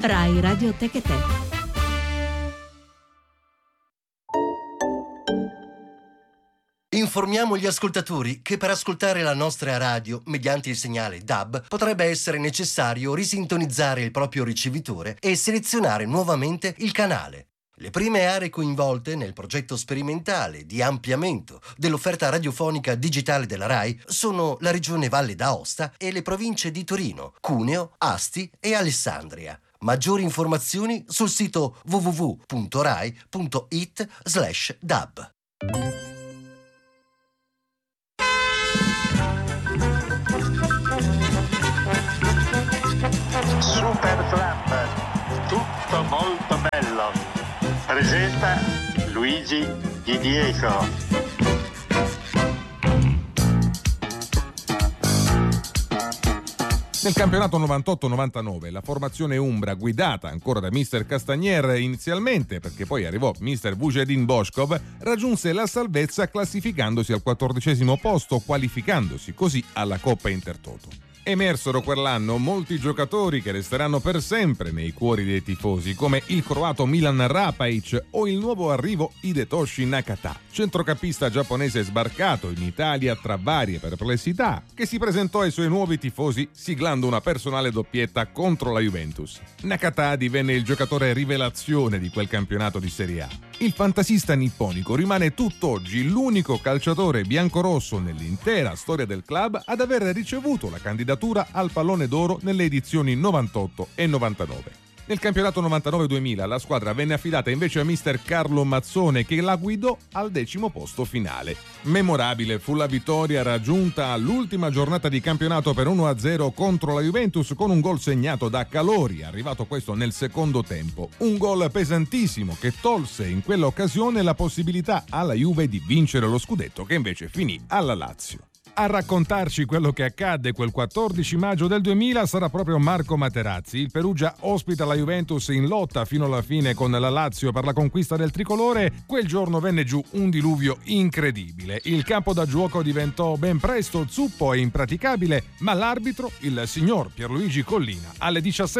Rai Radio Tech e Te. Informiamo gli ascoltatori che per ascoltare la nostra radio mediante il segnale DAB potrebbe essere necessario risintonizzare il proprio ricevitore e selezionare nuovamente il canale. Le prime aree coinvolte nel progetto sperimentale di ampliamento dell'offerta radiofonica digitale della RAI sono la regione Valle d'Aosta e le province di Torino, Cuneo, Asti e Alessandria. Maggiori informazioni sul sito www.rai.it/dab. Super Club, tutto molto bello. Presenta Luigi Di Diego. Nel campionato 98-99 la formazione umbra, guidata ancora da mister Castagnier inizialmente, perché poi arrivò mister Vujedin Boškov, raggiunse la salvezza classificandosi al 14° posto, qualificandosi così alla Coppa Intertoto. Emersero quell'anno molti giocatori che resteranno per sempre nei cuori dei tifosi, come il croato Milan Rapaic o il nuovo arrivo Hidetoshi Nakata, centrocampista giapponese sbarcato in Italia tra varie perplessità, che si presentò ai suoi nuovi tifosi siglando una personale doppietta contro la Juventus. Nakata divenne il giocatore rivelazione di quel campionato di Serie A. Il fantasista nipponico rimane tutt'oggi l'unico calciatore biancorosso nell'intera storia del club ad aver ricevuto la candidatura al pallone d'oro nelle edizioni 98 e 99. Nel campionato 99-2000 la squadra venne affidata invece a mister Carlo Mazzone, che la guidò al 10° posto finale. Memorabile fu la vittoria raggiunta all'ultima giornata di campionato per 1-0 contro la Juventus con un gol segnato da Calori, arrivato questo nel secondo tempo. Un gol pesantissimo che tolse in quell'occasione la possibilità alla Juve di vincere lo scudetto, che invece finì alla Lazio. A raccontarci quello che accadde quel 14 maggio del 2000 sarà proprio Marco Materazzi. Il Perugia ospita la Juventus in lotta fino alla fine con la Lazio per la conquista del tricolore. Quel giorno venne giù un diluvio incredibile. Il campo da gioco diventò ben presto zuppo e impraticabile, ma l'arbitro, il signor Pierluigi Collina, alle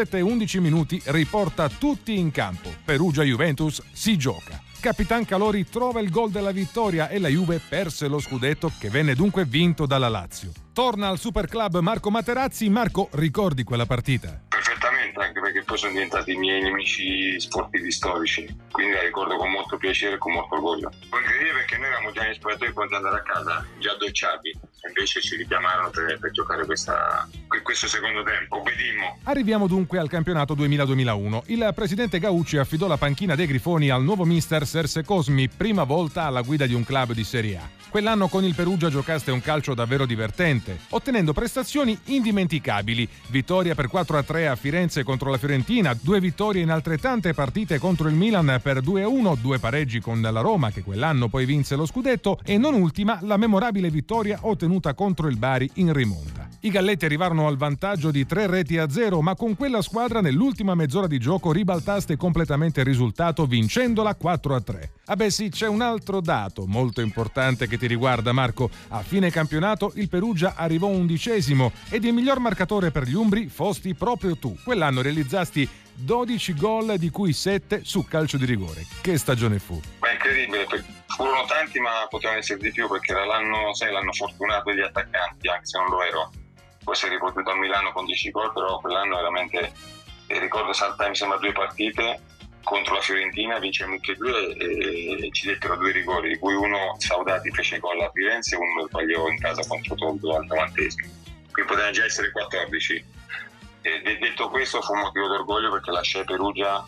17:11 riporta tutti in campo. Perugia-Juventus si gioca. Capitan Calori trova il gol della vittoria e la Juve perse lo scudetto, che venne dunque vinto dalla Lazio. Torna al Super Club Marco Materazzi. Marco, ricordi quella partita? Perfettamente, anche perché poi sono diventati i miei nemici sportivi storici, quindi la ricordo con molto piacere e con molto orgoglio. Poi incredibile perché noi eravamo già negli spogliatoi pronti ad andare a casa, già docciati, invece ci richiamarono per giocare questo secondo tempo. Obbedimmo. Arriviamo dunque al campionato 2000-2001. Il presidente Gaucci affidò la panchina dei Grifoni al nuovo mister Serse Cosmi, prima volta alla guida di un club di Serie A. Quell'anno con il Perugia giocaste un calcio davvero divertente, ottenendo prestazioni indimenticabili. Vittoria per 4-3 a Firenze contro la Fiorentina, 2 vittorie in altrettante partite contro il Milan per 2-1, 2 pareggi con la Roma, che quell'anno poi vinse lo scudetto, e non ultima la memorabile vittoria ottenuta contro il Bari in rimonta. I Galletti arrivarono al vantaggio di 3-0, ma con quella squadra nell'ultima mezz'ora di gioco ribaltaste completamente il risultato vincendola 4-3. Ah beh sì, c'è un altro dato molto importante che ti riguarda, Marco. A fine campionato il Perugia arrivò 11° ed il miglior marcatore per gli umbri fosti proprio tu. Quell'anno realizzasti 12 gol, di cui 7 su calcio di rigore. Che stagione fu? Beh, incredibile, furono tanti ma potevano essere di più, perché era l'anno fortunato degli attaccanti, anche se non lo ero. Poi si è ripotuto a Milano con 10 gol, però quell'anno veramente, ricordo saltai mi sembra 2 partite contro la Fiorentina, vincemmo tutti e 2 e ci dettero 2 rigori, di cui uno Saudati fece gol a Firenze e uno lo sbagliò in casa contro Toldo al 90°. Quindi potevano già essere 14. E detto questo, fu un motivo d'orgoglio perché lasciai Perugia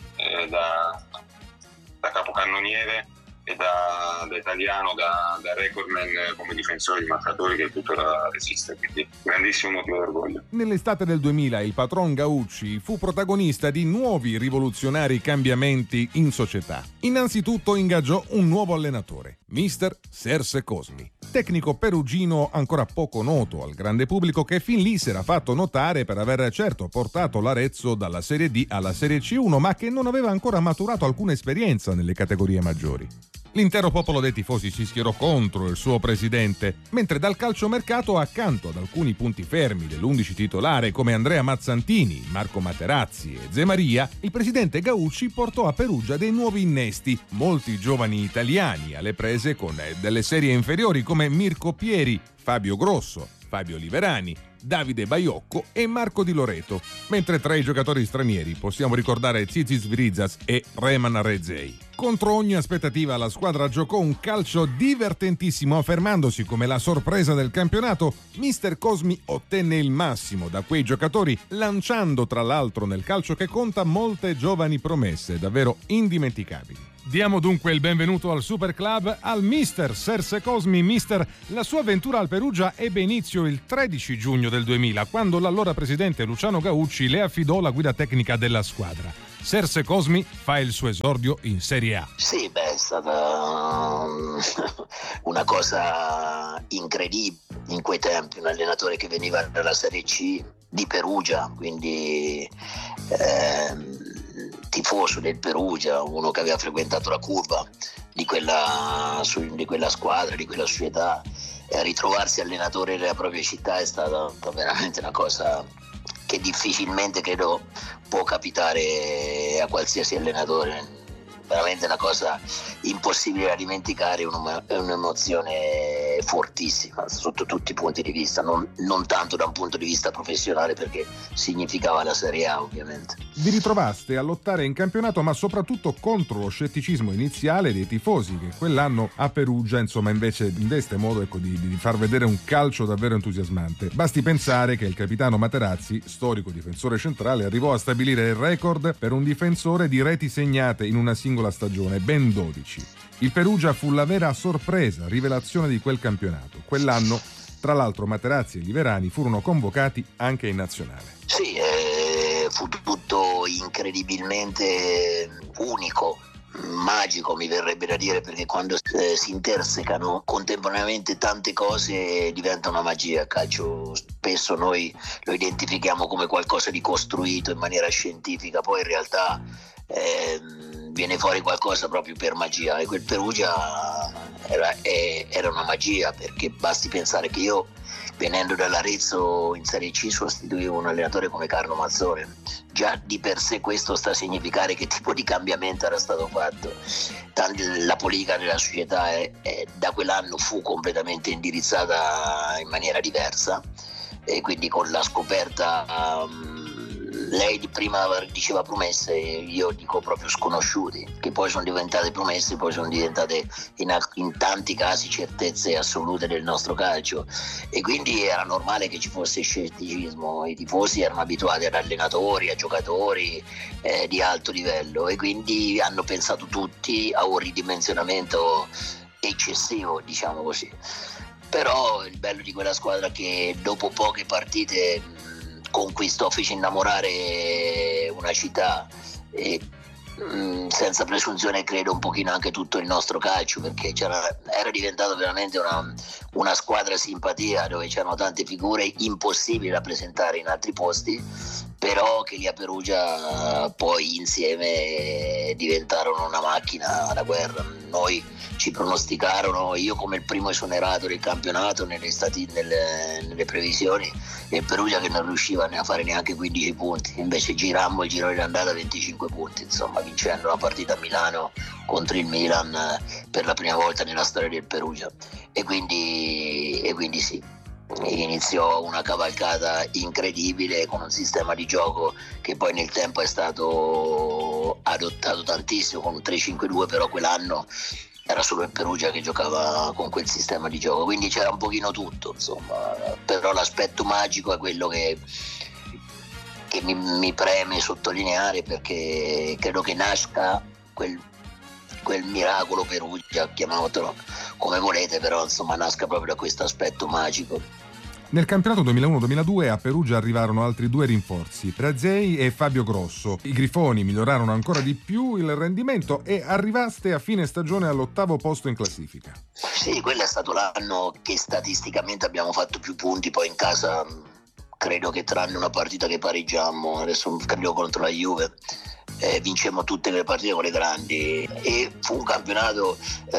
da capocannoniere e da italiano, da recordman come difensore di marcatori che tuttora resiste, quindi grandissimo motivo d'orgoglio. Nell'estate del 2000 il patron Gaucci fu protagonista di nuovi rivoluzionari cambiamenti in società. Innanzitutto ingaggiò un nuovo allenatore, mister Serse Cosmi, tecnico perugino ancora poco noto al grande pubblico, che fin lì si era fatto notare per aver certo portato l'Arezzo dalla Serie D alla Serie C1, ma che non aveva ancora maturato alcuna esperienza nelle categorie maggiori. L'intero popolo dei tifosi si schierò contro il suo presidente, mentre dal calciomercato, accanto ad alcuni punti fermi dell'11 titolare come Andrea Mazzantini, Marco Materazzi e Zé Maria, il presidente Gaucci portò a Perugia dei nuovi innesti, molti giovani italiani alle prese con delle serie inferiori come Mirko Pieri, Fabio Grosso, Fabio Liverani, Davide Baiocco e Marco Di Loreto, mentre tra i giocatori stranieri possiamo ricordare Zizi Svrizas e Reman Rezei. Contro ogni aspettativa la squadra giocò un calcio divertentissimo, affermandosi come la sorpresa del campionato. Mister Cosmi ottenne il massimo da quei giocatori, lanciando tra l'altro nel calcio che conta molte giovani promesse davvero indimenticabili. Diamo dunque il benvenuto al Super Club al mister Serse Cosmi. Mister, la sua avventura al Perugia ebbe inizio il 13 giugno del 2000, quando l'allora presidente Luciano Gaucci le affidò la guida tecnica della squadra. Serse Cosmi fa il suo esordio in Serie A. Sì, è stata una cosa incredibile in quei tempi, un allenatore che veniva dalla Serie C di Perugia, quindi tifoso del Perugia, uno che aveva frequentato la curva di quella squadra, di quella società, e ritrovarsi allenatore della propria città è stata veramente una cosa che difficilmente credo può capitare a qualsiasi allenatore. Veramente una cosa impossibile da dimenticare, è un'emozione fortissima sotto tutti i punti di vista, non tanto da un punto di vista professionale, perché significava la Serie A ovviamente. Vi ritrovaste a lottare in campionato, ma soprattutto contro lo scetticismo iniziale dei tifosi, che quell'anno a Perugia invece investe modo di far vedere un calcio davvero entusiasmante. Basti pensare che il capitano Materazzi, storico difensore centrale, arrivò a stabilire il record per un difensore di reti segnate in una singola stagione, ben 12. Il Perugia fu la vera sorpresa, rivelazione di quel campionato. Quell'anno, tra l'altro, Materazzi e Liverani furono convocati anche in nazionale. Sì, fu tutto incredibilmente unico, magico mi verrebbe da dire, perché quando si intersecano contemporaneamente tante cose diventa una magia. Il calcio spesso noi lo identifichiamo come qualcosa di costruito in maniera scientifica, poi in realtà viene fuori qualcosa proprio per magia, e quel Perugia era una magia, perché basti pensare che io, venendo dall'Arezzo in Serie C, sostituivo un allenatore come Carlo Mazzone. Già di per sé questo sta a significare che tipo di cambiamento era stato fatto. La politica della società da quell'anno fu completamente indirizzata in maniera diversa, e quindi con la scoperta lei prima diceva promesse, io dico proprio sconosciuti, che poi sono diventate promesse, poi sono diventate in tanti casi certezze assolute del nostro calcio, e quindi era normale che ci fosse scetticismo. I tifosi erano abituati ad allenatori, a giocatori di alto livello, e quindi hanno pensato tutti a un ridimensionamento eccessivo, diciamo così. Però il bello di quella squadra è che dopo poche partite fece innamorare una città, e senza presunzione credo un pochino anche tutto il nostro calcio, perché era diventata veramente una squadra simpatia, dove c'erano tante figure impossibili da presentare in altri posti, però che lì a Perugia poi insieme diventarono una macchina da guerra. Noi ci pronosticarono, io come il primo esonerato del campionato nelle previsioni, e Perugia che non riusciva a fare neanche 15 punti, invece girammo il girone d'andata 25 punti, insomma, vincendo una partita a Milano contro il Milan per la prima volta nella storia del Perugia, e quindi sì, iniziò una cavalcata incredibile con un sistema di gioco che poi nel tempo è stato adottato tantissimo, con un 3-5-2, però quell'anno era solo il Perugia che giocava con quel sistema di gioco, quindi c'era un pochino tutto, insomma. Però l'aspetto magico è quello che mi preme sottolineare, perché credo che nasca quel miracolo Perugia, chiamatelo come volete, però insomma nasca proprio da questo aspetto magico. Nel campionato 2001-2002 a Perugia arrivarono altri 2 rinforzi, Rezei e Fabio Grosso. I Grifoni migliorarono ancora di più il rendimento e arrivaste a fine stagione all'8° posto in classifica. Sì, quello è stato l'anno che statisticamente abbiamo fatto più punti, poi in casa credo che tranne una partita che pareggiammo, adesso credo contro la Juve, vincemmo tutte le partite con le grandi e fu un campionato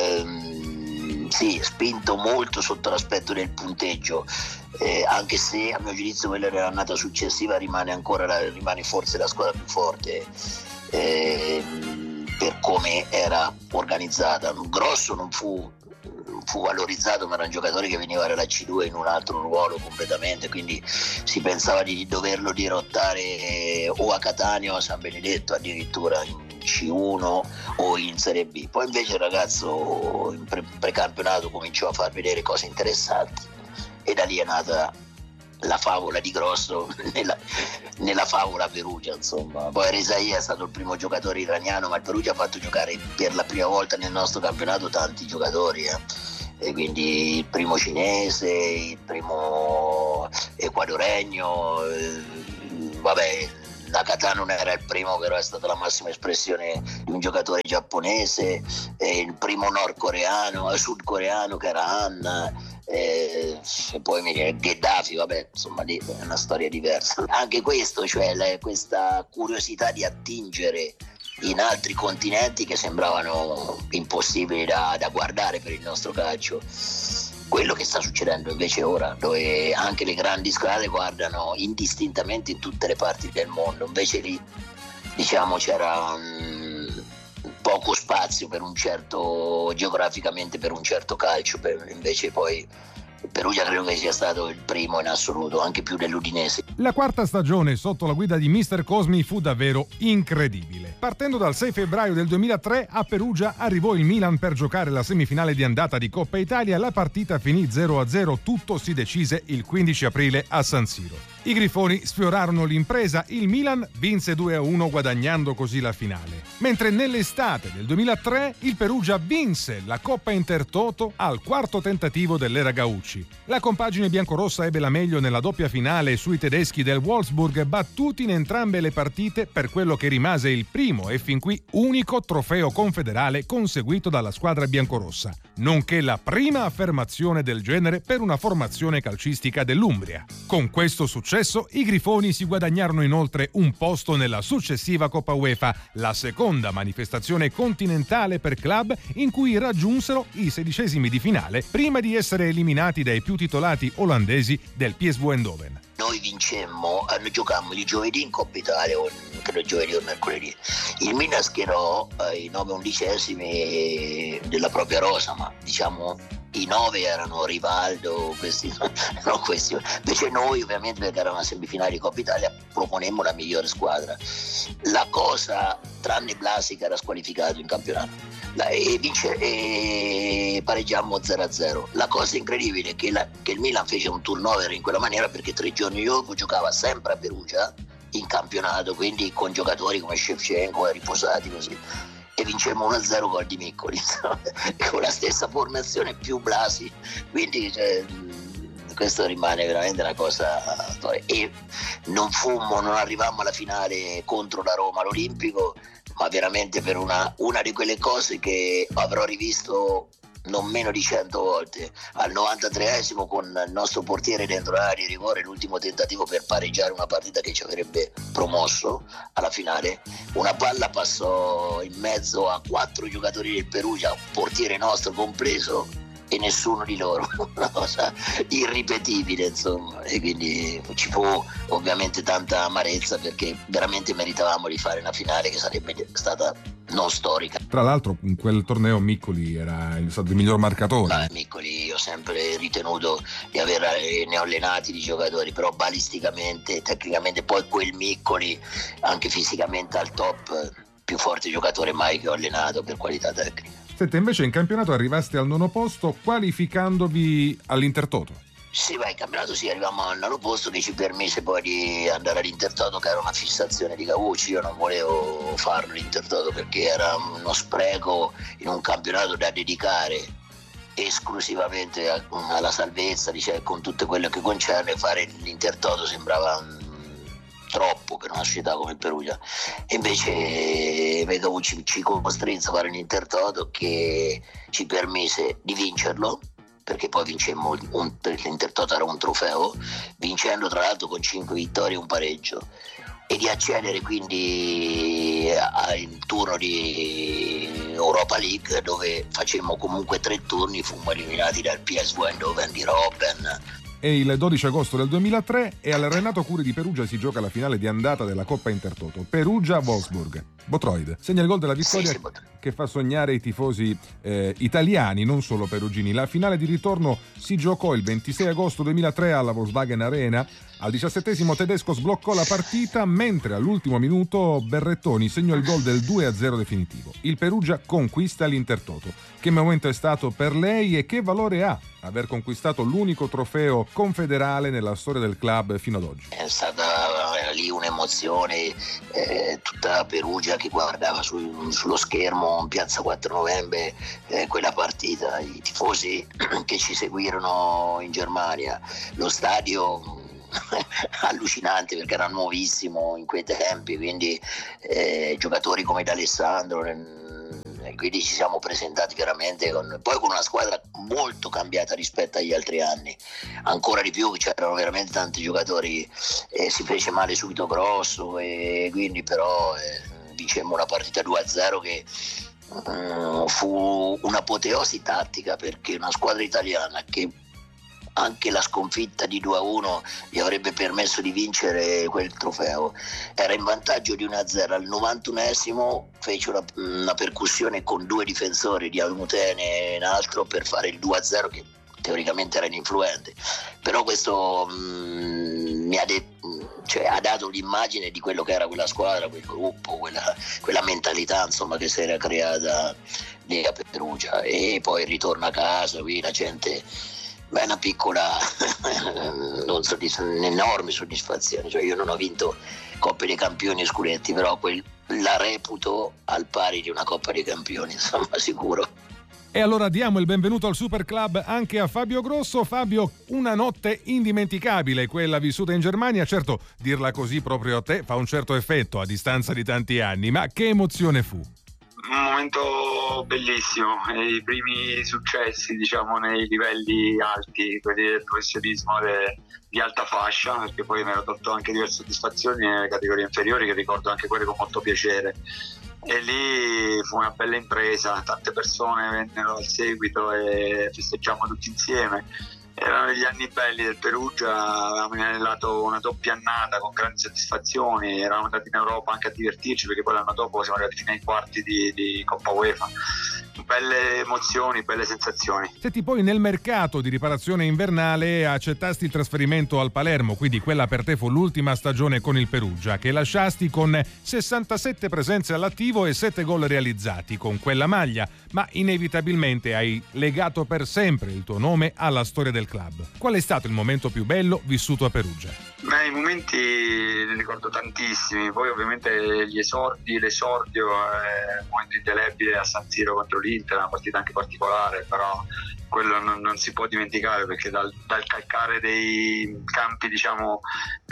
spinto molto sotto l'aspetto del punteggio, anche se a mio giudizio quella dell'annata successiva rimane forse la squadra più forte per come era organizzata. Grosso non fu valorizzato, ma era un giocatore che veniva dalla C2 in un altro ruolo completamente, quindi si pensava di doverlo dirottare o a Catania o a San Benedetto, addirittura in C1 o in Serie B. Poi invece il ragazzo in precampionato cominciò a far vedere cose interessanti e da lì è nata la favola di Grosso nella favola Perugia, insomma. Poi Rezaï è stato il primo giocatore iraniano, ma il Perugia ha fatto giocare per la prima volta nel nostro campionato tanti giocatori, e quindi il primo cinese, il primo ecuadoregno, Nakata non era il primo, però è stata la massima espressione di un giocatore giapponese, il primo sudcoreano che era Han, e poi mi viene Gheddafi, insomma lì è una storia diversa. Anche questo, cioè questa curiosità di attingere in altri continenti che sembravano impossibili da guardare per il nostro calcio. Quello che sta succedendo invece ora, dove anche le grandi squadre guardano indistintamente in tutte le parti del mondo, invece lì c'era poco spazio per un certo, geograficamente per un certo calcio, invece poi il Perugia credo che sia stato il primo in assoluto, anche più dell'Udinese. La quarta stagione sotto la guida di Mister Cosmi fu davvero incredibile. Partendo dal 6 febbraio del 2003 a Perugia arrivò il Milan per giocare la semifinale di andata di Coppa Italia. La partita finì 0-0, tutto si decise il 15 aprile a San Siro. I Grifoni sfiorarono l'impresa, il Milan vinse 2-1 guadagnando così la finale. Mentre nell'estate del 2003 il Perugia vinse la Coppa Intertoto al quarto tentativo dell'era Gaucci. La compagine biancorossa ebbe la meglio nella doppia finale sui tedeschi del Wolfsburg, battuti in entrambe le partite per quello che rimase il primo e fin qui unico trofeo confederale conseguito dalla squadra biancorossa, nonché la prima affermazione del genere per una formazione calcistica dell'Umbria. Con questo successo i Grifoni si guadagnarono inoltre un posto nella successiva Coppa UEFA, la seconda manifestazione continentale per club in cui raggiunsero i 16esimi di finale prima di essere eliminati dai più titolati olandesi del PSV Eindhoven. Noi giocammo il giovedì in Coppa Italia, credo giovedì o mercoledì. Il Milan schierò i 9 undicesimi della propria rosa, ma i 9 erano Rivaldo, questi. Invece noi, ovviamente, perché era una semifinale di Coppa Italia, proponemmo la migliore squadra. La cosa, tranne Blasi che era squalificato in campionato, e pareggiammo 0-0. La cosa incredibile è che il Milan fece un turnover in quella maniera, perché 3 giorni dopo giocava sempre a Perugia in campionato, quindi con giocatori come Shevchenko riposati così, e vincemmo 1-0 gol di Miccoli con la stessa formazione più Blasi, quindi questo rimane veramente una cosa. E non arrivammo alla finale contro la Roma all'Olimpico, ma veramente per una di quelle cose che avrò rivisto non meno di 100 volte. Al 93esimo, con il nostro portiere dentro l'area di rigore, l'ultimo tentativo per pareggiare una partita che ci avrebbe promosso alla finale, una palla passò in mezzo a 4 giocatori del Perugia, portiere nostro compreso, e nessuno di loro. Una cosa irripetibile, insomma, e quindi ci fu ovviamente tanta amarezza, perché veramente meritavamo di fare una finale che sarebbe stata non storica. Tra l'altro in quel torneo Miccoli era stato il miglior marcatore. Miccoli, io ho sempre ritenuto di ne ho allenati di giocatori, però balisticamente, tecnicamente, poi quel Miccoli anche fisicamente al top, più forte giocatore mai che ho allenato per qualità tecnica. Senta, invece in campionato arrivaste al 9° posto, qualificandovi all'Intertoto. Sì, in campionato arrivavamo al 9° posto, che ci permise poi di andare all'Intertoto, che era una fissazione di Gaucci. Io non volevo farlo l'Intertoto perché era uno spreco in un campionato da dedicare esclusivamente alla salvezza, con tutto quello che concerne. Fare l'Intertoto sembrava troppo per una società come il Perugia, e invece Gaucci ci costrinse a fare un Intertoto che ci permise di vincerlo, perché poi vincemmo perché l'Intertoto era un trofeo, vincendo tra l'altro con 5 vittorie e un pareggio. e di accedere quindi al turno di Europa League, dove facemmo comunque 3 turni, fummo eliminati dal PSV Eindhoven di Robben. E il 12 agosto del 2003 e al Renato Curi di Perugia si gioca la finale di andata della Coppa Intertoto. Perugia-Wolfsburg. Botroid segna il gol della vittoria, Sì, che fa sognare i tifosi italiani, non solo perugini. La finale di ritorno si giocò il 26 agosto 2003 alla Volkswagen Arena. Al 17° tedesco sbloccò la partita, mentre all'ultimo minuto Berrettoni segnò il gol del 2-0 definitivo. Il Perugia conquista l'Intertoto. Che momento è stato per lei e che valore ha aver conquistato l'unico trofeo confederale nella storia del club fino ad oggi? È stata lì un'emozione, tutta Perugia che guardava sullo schermo in piazza 4 novembre quella partita, i tifosi che ci seguirono in Germania, lo stadio allucinante perché era nuovissimo in quei tempi, quindi giocatori come D'Alessandro, quindi ci siamo presentati veramente poi con una squadra molto cambiata rispetto agli altri anni, ancora di più, c'erano veramente tanti giocatori, si fece male subito Grosso, e quindi però vincemmo una partita 2-0 che fu un'apoteosi tattica, perché una squadra italiana che anche la sconfitta di 2-1 gli avrebbe permesso di vincere quel trofeo, era in vantaggio di 1-0 al 91esimo, fece una percussione con 2 difensori di Almutene e un altro per fare il 2-0 che teoricamente era ininfluente, però questo ha dato l'immagine di quello che era quella squadra, quel gruppo, quella mentalità insomma che si era creata lì a Perugia. E poi il ritorno a casa, qui la gente, una piccola un'enorme soddisfazione, cioè io non ho vinto Coppe dei Campioni e scudetti, però la reputo al pari di una Coppa dei Campioni, insomma, sicuro. E allora diamo il benvenuto al Super Club anche a Fabio Grosso. Fabio, una notte indimenticabile quella vissuta in Germania, certo dirla così proprio a te fa un certo effetto a distanza di tanti anni, ma che emozione fu? Un momento bellissimo, i primi successi diciamo nei livelli alti, quelli del professionismo di alta fascia, perché poi mi ero tolto anche diverse soddisfazioni nelle categorie inferiori che ricordo anche quelle con molto piacere, e lì fu una bella impresa, tante persone vennero al seguito e festeggiammo tutti insieme. Erano gli anni belli del Perugia, avevamo inanellato una doppia annata con grandi soddisfazioni, eravamo andati in Europa anche a divertirci, perché poi l'anno dopo siamo arrivati fino ai quarti di Coppa UEFA. Belle emozioni, belle sensazioni. Senti, poi nel mercato di riparazione invernale accettasti il trasferimento al Palermo, quindi quella per te fu l'ultima stagione con il Perugia, che lasciasti con 67 presenze all'attivo e 7 gol realizzati con quella maglia, ma inevitabilmente hai legato per sempre il tuo nome alla storia del club. Qual è stato il momento più bello vissuto a Perugia? I momenti ne ricordo tantissimi, poi ovviamente l'esordio è un momento indelebile a San Siro contro l'Inter, una partita anche particolare, però quello non si può dimenticare, perché dal calcare dei campi diciamo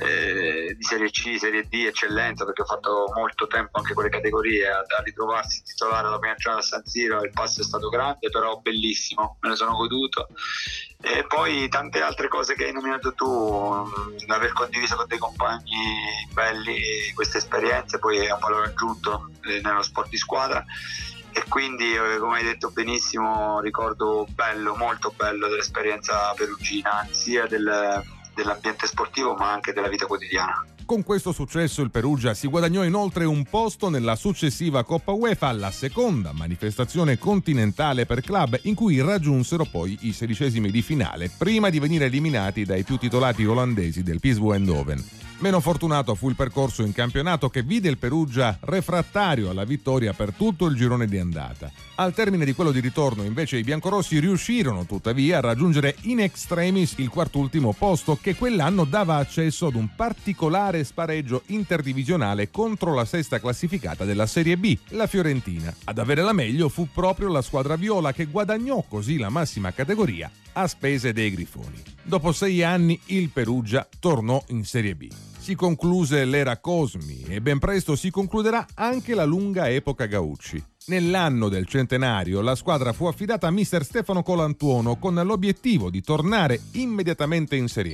di Serie C, Serie D eccellenza, perché ho fatto molto tempo anche quelle categorie, a ritrovarsi titolare alla prima giornata a San Siro, il passo è stato grande però bellissimo, me lo sono goduto. E poi tante altre cose che hai nominato tu, aver condiviso con dei compagni belli queste esperienze poi è un valore aggiunto nello sport di squadra, e quindi come hai detto benissimo ricordo bello, molto bello dell'esperienza perugina, sia dell'ambiente sportivo ma anche della vita quotidiana. Con questo successo il Perugia si guadagnò inoltre un posto nella successiva Coppa UEFA, la seconda manifestazione continentale per club, in cui raggiunsero poi i 16esimi di finale, prima di venire eliminati dai più titolati olandesi del PSV Eindhoven. Meno fortunato fu il percorso in campionato, che vide il Perugia refrattario alla vittoria per tutto il girone di andata. Al termine di quello di ritorno invece i biancorossi riuscirono tuttavia a raggiungere in extremis il quartultimo posto, che quell'anno dava accesso ad un particolare spareggio interdivisionale contro la sesta classificata della Serie B, la Fiorentina. Ad avere la meglio fu proprio la squadra viola, che guadagnò così la massima categoria a spese dei Grifoni. Dopo 6 anni il Perugia tornò in Serie B. Si concluse l'era Cosmi e ben presto si concluderà anche la lunga epoca Gaucci. Nell'anno del centenario la squadra fu affidata a mister Stefano Colantuono con l'obiettivo di tornare immediatamente in Serie A.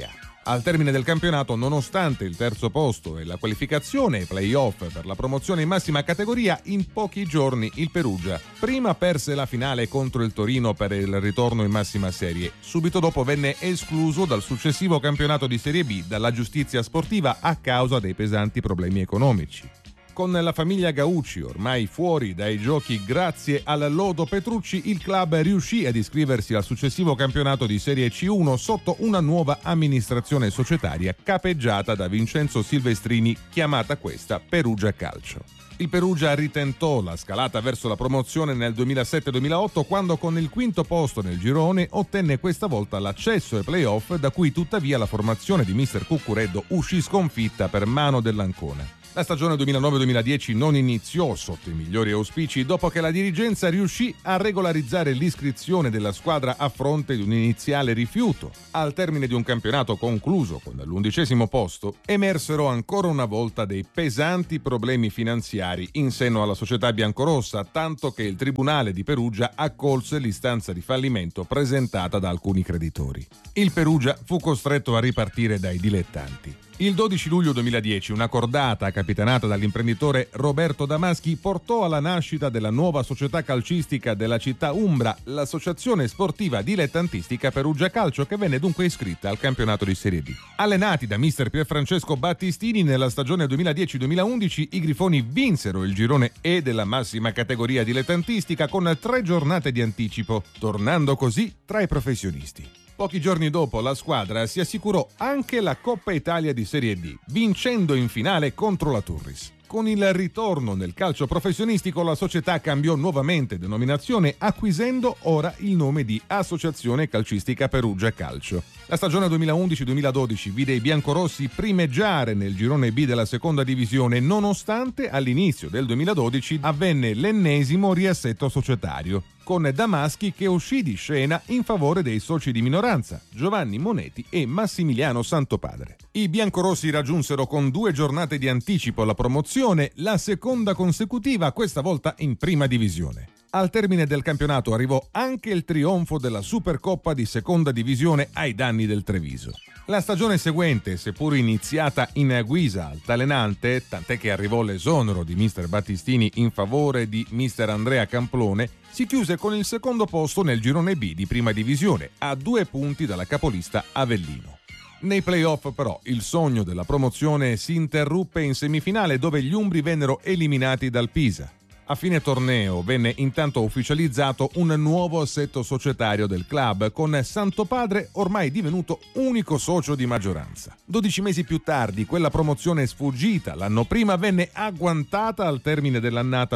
Al termine del campionato, nonostante il terzo posto e la qualificazione ai play-off per la promozione in massima categoria, in pochi giorni il Perugia prima perse la finale contro il Torino per il ritorno in massima serie. Subito dopo venne escluso dal successivo campionato di Serie B dalla giustizia sportiva a causa dei pesanti problemi economici. Con la famiglia Gaucci ormai fuori dai giochi grazie al lodo Petrucci, il club riuscì ad iscriversi al successivo campionato di Serie C1 sotto una nuova amministrazione societaria capeggiata da Vincenzo Silvestrini, chiamata questa Perugia Calcio. Il Perugia ritentò la scalata verso la promozione nel 2007-2008 quando con il quinto posto nel girone ottenne questa volta l'accesso ai play-off, da cui tuttavia la formazione di mister Cuccureddo uscì sconfitta per mano dell'Ancona. La stagione 2009-2010 non iniziò sotto i migliori auspici dopo che la dirigenza riuscì a regolarizzare l'iscrizione della squadra a fronte di un iniziale rifiuto. Al termine di un campionato concluso con l'11° posto, emersero ancora una volta dei pesanti problemi finanziari in seno alla società biancorossa, tanto che il Tribunale di Perugia accolse l'istanza di fallimento presentata da alcuni creditori. Il Perugia fu costretto a ripartire dai dilettanti. Il 12 luglio 2010 una cordata capitanata dall'imprenditore Roberto Damaschi portò alla nascita della nuova società calcistica della città umbra, l'Associazione Sportiva Dilettantistica Perugia Calcio, che venne dunque iscritta al campionato di Serie B. Allenati da mister Pierfrancesco Battistini, nella stagione 2010-2011 i Grifoni vinsero il girone E della massima categoria dilettantistica con 3 giornate di anticipo, tornando così tra i professionisti. Pochi giorni dopo la squadra si assicurò anche la Coppa Italia di Serie D, vincendo in finale contro la Turris. Con il ritorno nel calcio professionistico la società cambiò nuovamente denominazione, acquisendo ora il nome di Associazione Calcistica Perugia Calcio. La stagione 2011-2012 vide i biancorossi primeggiare nel girone B della seconda divisione, nonostante all'inizio del 2012 avvenne l'ennesimo riassetto societario, con Damaschi che uscì di scena in favore dei soci di minoranza, Giovanni Moneti e Massimiliano Santopadre. I biancorossi raggiunsero con 2 giornate di anticipo la promozione, la seconda consecutiva, questa volta in prima divisione. Al termine del campionato arrivò anche il trionfo della Supercoppa di seconda divisione ai danni del Treviso. La stagione seguente, seppur iniziata in guisa altalenante, tant'è che arrivò l'esonero di mister Battistini in favore di mister Andrea Camplone, si chiuse con il secondo posto nel girone B di prima divisione, a 2 punti dalla capolista Avellino. Nei play-off però il sogno della promozione si interruppe in semifinale, dove gli umbri vennero eliminati dal Pisa. A fine torneo venne intanto ufficializzato un nuovo assetto societario del club, con Santopadre ormai divenuto unico socio di maggioranza. 12 mesi più tardi quella promozione sfuggita l'anno prima venne agguantata al termine dell'annata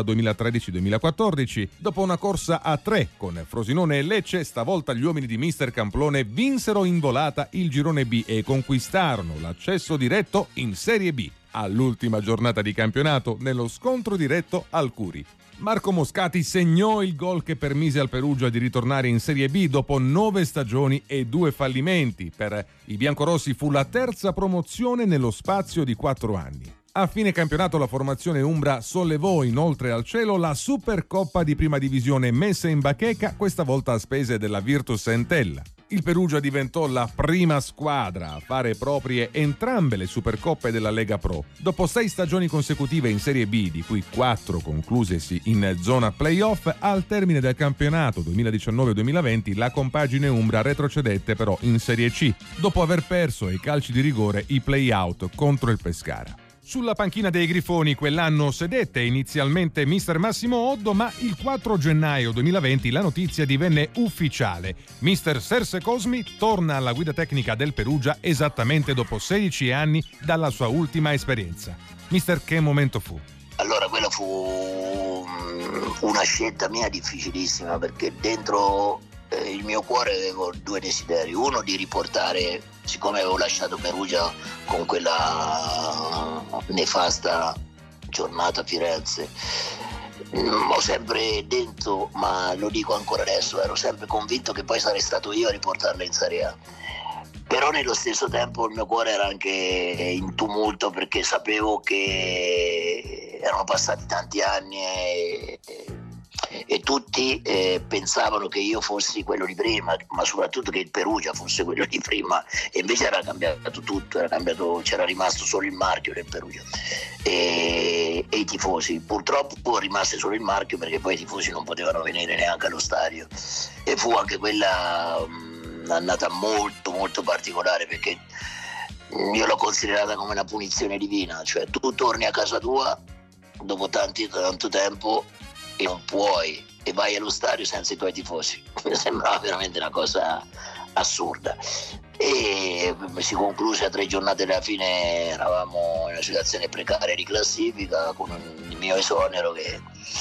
2013-2014. Dopo una corsa a 3 con Frosinone e Lecce, stavolta gli uomini di mister Camplone vinsero in volata il girone B e conquistarono l'accesso diretto in Serie B all'ultima giornata di campionato nello scontro diretto al Curi. Marco Moscati segnò il gol che permise al Perugia di ritornare in Serie B dopo 9 stagioni e 2 fallimenti. Per i biancorossi fu la terza promozione nello spazio di 4 anni. A fine campionato la formazione umbra sollevò inoltre al cielo la Supercoppa di prima divisione messa in bacheca, questa volta a spese della Virtus Entella. Il Perugia diventò la prima squadra a fare proprie entrambe le Supercoppe della Lega Pro. Dopo 6 stagioni consecutive in Serie B, di cui 4 conclusesi in zona playoff, al termine del campionato 2019-2020 la compagine umbra retrocedette però in Serie C, dopo aver perso ai calci di rigore i play-out contro il Pescara. Sulla panchina dei Grifoni quell'anno sedette inizialmente mister Massimo Oddo, ma il 4 gennaio 2020 la notizia divenne ufficiale. Mister Serse Cosmi torna alla guida tecnica del Perugia esattamente dopo 16 anni dalla sua ultima esperienza. Mister, che momento fu? Allora, quella fu una scelta mia difficilissima, perché dentro il mio cuore avevo 2 desideri. Uno, di riportare, siccome avevo lasciato Perugia con quella nefasta giornata a Firenze, ho sempre detto, ma lo dico ancora adesso, ero sempre convinto che poi sarei stato io a riportarla in Serie A. Però nello stesso tempo il mio cuore era anche in tumulto, perché sapevo che erano passati tanti anni e tutti pensavano che io fossi quello di prima, ma soprattutto che il Perugia fosse quello di prima, e invece era cambiato tutto, c'era rimasto solo il marchio del Perugia e i tifosi. Purtroppo rimase solo il marchio, perché poi i tifosi non potevano venire neanche allo stadio, e fu anche quella un'annata molto molto particolare, perché io l'ho considerata come una punizione divina, cioè tu torni a casa tua dopo tanto tempo e non puoi, e vai allo stadio senza i tuoi tifosi. Mi sembrava veramente una cosa assurda, e si concluse a 3 giornate dalla fine. Eravamo in una situazione precaria di classifica, con il mio esonero che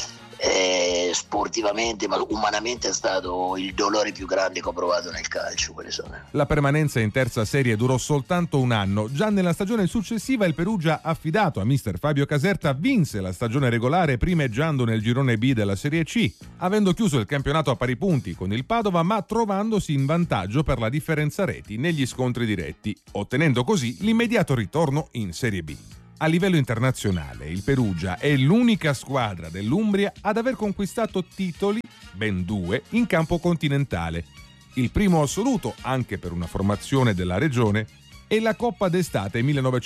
sportivamente ma umanamente è stato il dolore più grande che ho provato nel calcio, quell'esonero. La permanenza in terza serie durò soltanto un anno. Già nella stagione successiva il Perugia, affidato a mister Fabio Caserta, vinse la stagione regolare primeggiando nel girone B della Serie C, avendo chiuso il campionato a pari punti con il Padova, ma trovandosi in vantaggio per la differenza reti negli scontri diretti, ottenendo così l'immediato ritorno in Serie B. A livello internazionale, il Perugia è l'unica squadra dell'Umbria ad aver conquistato titoli, ben 2, in campo continentale. Il primo assoluto, anche per una formazione della regione, è la Coppa d'Estate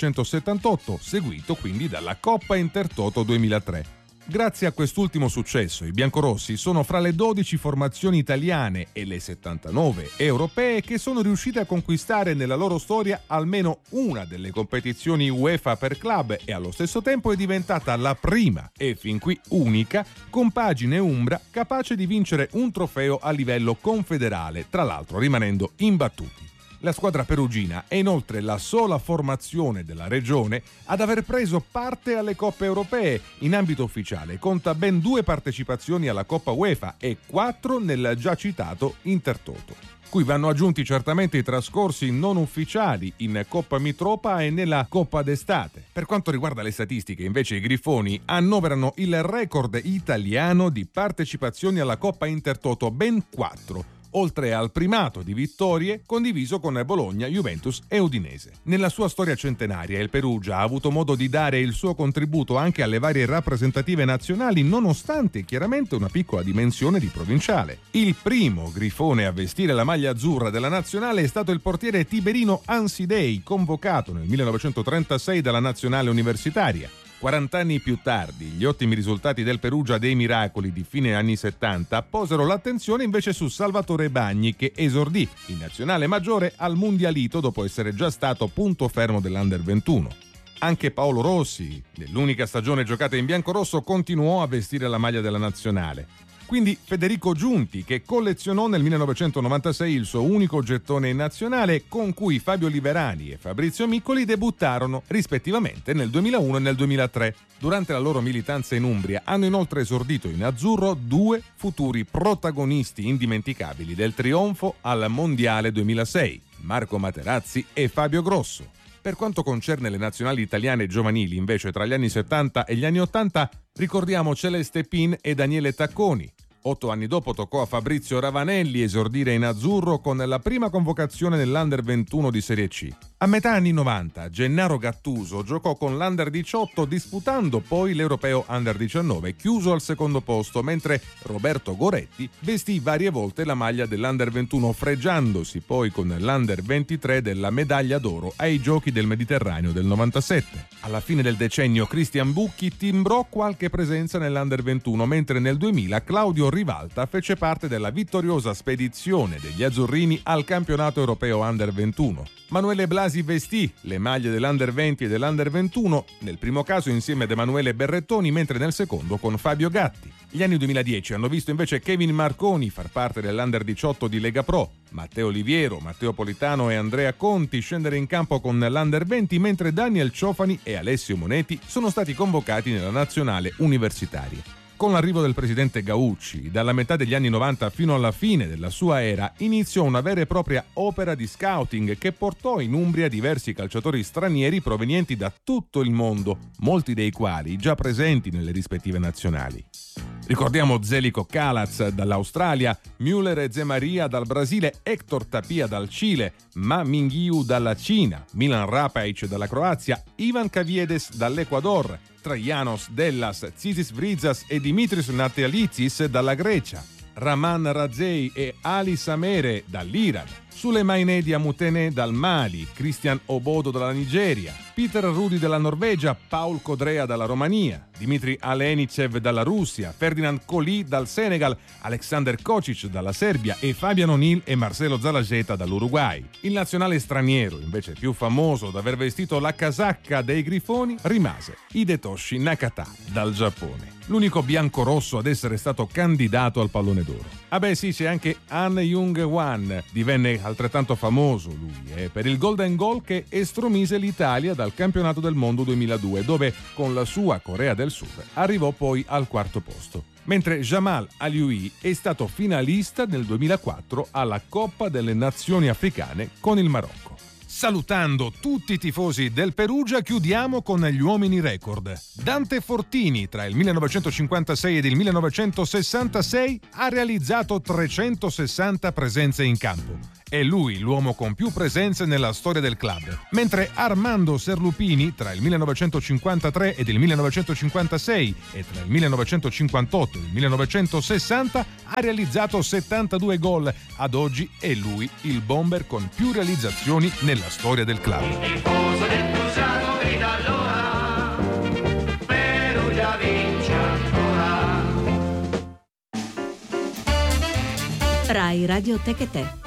1978, seguito quindi dalla Coppa Intertoto 2003. Grazie a quest'ultimo successo, i biancorossi sono fra le 12 formazioni italiane e le 79 europee che sono riuscite a conquistare nella loro storia almeno una delle competizioni UEFA per club, e allo stesso tempo è diventata la prima e fin qui unica compagine umbra capace di vincere un trofeo a livello confederale, tra l'altro rimanendo imbattuti. La squadra perugina è inoltre la sola formazione della regione ad aver preso parte alle coppe europee. In ambito ufficiale conta ben 2 partecipazioni alla Coppa UEFA e 4 nel già citato Intertoto, cui vanno aggiunti certamente i trascorsi non ufficiali in Coppa Mitropa e nella Coppa d'Estate. Per quanto riguarda le statistiche, invece, i Grifoni annoverano il record italiano di partecipazioni alla Coppa Intertoto, ben 4, oltre al primato di vittorie condiviso con Bologna, Juventus e Udinese. Nella sua storia centenaria il Perugia ha avuto modo di dare il suo contributo anche alle varie rappresentative nazionali, nonostante chiaramente una piccola dimensione di provinciale. Il primo grifone a vestire la maglia azzurra della nazionale è stato il portiere Tiberino Ansidei, convocato nel 1936 dalla nazionale universitaria. 40 anni più tardi, gli ottimi risultati del Perugia dei Miracoli di fine anni 70 posero l'attenzione invece su Salvatore Bagni, che esordì in nazionale maggiore al Mundialito dopo essere già stato punto fermo dell'Under 21. Anche Paolo Rossi, nell'unica stagione giocata in biancorosso, continuò a vestire la maglia della nazionale. Quindi Federico Giunti, che collezionò nel 1996 il suo unico gettone in nazionale, con cui Fabio Liverani e Fabrizio Miccoli debuttarono rispettivamente nel 2001 e nel 2003. Durante la loro militanza in Umbria hanno inoltre esordito in azzurro 2 futuri protagonisti indimenticabili del trionfo al Mondiale 2006, Marco Materazzi e Fabio Grosso. Per quanto concerne le nazionali italiane giovanili, invece, tra gli anni 70 e gli anni 80, ricordiamo Celeste Pin e Daniele Tacconi. 8 anni dopo toccò a Fabrizio Ravanelli esordire in azzurro con la prima convocazione nell'Under 21 di Serie C. A metà anni 90 Gennaro Gattuso giocò con l'Under 18, disputando poi l'Europeo Under 19, chiuso al secondo posto, mentre Roberto Goretti vestì varie volte la maglia dell'Under 21, fregiandosi poi con l'Under 23 della medaglia d'oro ai Giochi del Mediterraneo del 97. Alla fine del decennio Cristian Bucchi timbrò qualche presenza nell'Under 21, mentre nel 2000 Claudio Rivalta fece parte della vittoriosa spedizione degli azzurrini al campionato europeo Under 21. Manuele Blasi vestì le maglie dell'Under 20 e dell'Under 21, nel primo caso insieme ad Emanuele Berrettoni, mentre nel secondo con Fabio Gatti. Gli anni 2010 hanno visto invece Kevin Marconi far parte dell'Under 18 di Lega Pro, Matteo Oliviero, Matteo Politano e Andrea Conti scendere in campo con l'Under 20, mentre Daniel Ciofani e Alessio Moneti sono stati convocati nella nazionale universitaria. Con l'arrivo del presidente Gaucci, dalla metà degli anni 90 fino alla fine della sua era, iniziò una vera e propria opera di scouting che portò in Umbria diversi calciatori stranieri provenienti da tutto il mondo, molti dei quali già presenti nelle rispettive nazionali. Ricordiamo Zeljko Kalac dall'Australia, Müller e Zemaria dal Brasile, Héctor Tapia dal Cile, Ma Minghiu dalla Cina, Milan Rapaic dalla Croazia, Ivan Kaviedes dall'Ecuador, Trajanos Dellas, Tsisis Vrizas e Dimitris Natalis dalla Grecia, Rahman Razei e Ali Samere dall'Iran, Suleimanedi Amutene dal Mali, Christian Obodo dalla Nigeria, Peter Rudi dalla Norvegia, Paul Codrea dalla Romania, Dmitry Alenicev dalla Russia, Ferdinand Colli dal Senegal, Alexander Kocic dalla Serbia e Fabian O'Neill e Marcelo Zalageta dall'Uruguay. Il nazionale straniero, invece più famoso ad aver vestito la casacca dei Grifoni, rimase Hidetoshi Nakata dal Giappone, l'unico biancorosso ad essere stato candidato al pallone d'oro. Ah beh sì, c'è anche Han Jung-hwan, divenne altrettanto famoso lui per il golden goal che estromise l'Italia dal campionato del mondo 2002, dove con la sua Corea del Sud arrivò poi al quarto posto. Mentre Jamal Alioui è stato finalista nel 2004 alla Coppa delle Nazioni Africane con il Marocco. Salutando tutti i tifosi del Perugia, chiudiamo con gli uomini record. Dante Fortini, tra il 1956 ed il 1966, ha realizzato 360 presenze in campo. È lui l'uomo con più presenze nella storia del club. Mentre Armando Serlupini, tra il 1953 ed il 1956 e tra il 1958 e il 1960, ha realizzato 72 gol. Ad oggi è lui il bomber con più realizzazioni nella storia del club. Il tifoso del Prusiano grida allora, Perugia vince ancora. Rai Radio Tech e Te.